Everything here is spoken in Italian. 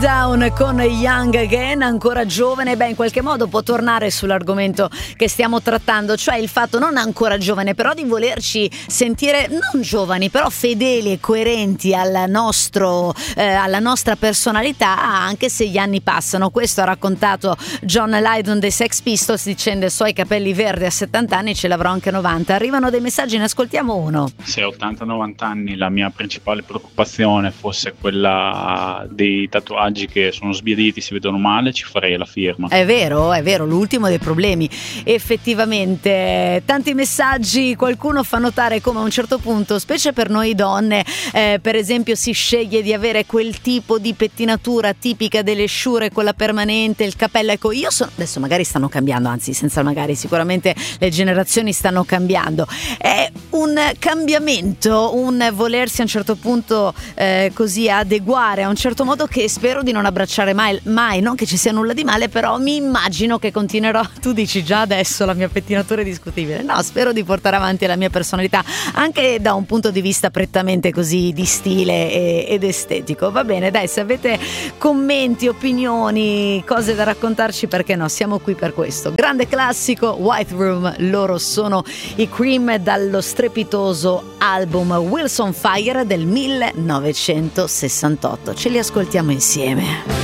Down con Young Again, ancora giovane, in qualche modo può tornare sull'argomento che stiamo trattando, cioè il fatto non ancora giovane, però di volerci sentire non giovani, però fedeli e coerenti alla nostra personalità, anche se gli anni passano. Questo ha raccontato John Lydon dei Sex Pistols dicendo: so i capelli verdi a 70 anni, ce l'avrò anche a 90. Arrivano dei messaggi, ne ascoltiamo uno. Se a 80-90 anni la mia principale preoccupazione fosse quella dei tatuaggi che sono sbiaditi, si vedono male, ci farei la firma. È vero, l'ultimo dei problemi. Effettivamente, tanti messaggi, qualcuno fa notare come a un certo punto, specie per noi donne, per esempio si sceglie di avere quel tipo di pettinatura tipica delle sciure, quella permanente, il cappello. Ecco, adesso magari stanno cambiando, anzi senza magari, sicuramente le generazioni stanno cambiando. È un cambiamento, un volersi a un certo punto così adeguare a un certo modo che spero di non abbracciare mai, non che ci sia nulla di male, però mi immagino che continuerò. Tu dici già adesso la mia pettinatura è discutibile. No, spero di portare avanti la mia personalità anche da un punto di vista prettamente così di stile ed estetico. Va bene, dai, se avete commenti, opinioni, cose da raccontarci, perché no, siamo qui per questo. Grande classico, White Room, loro sono i Cream dallo strepitoso album Wilson Fire del 1968. Ce li ascoltiamo insieme.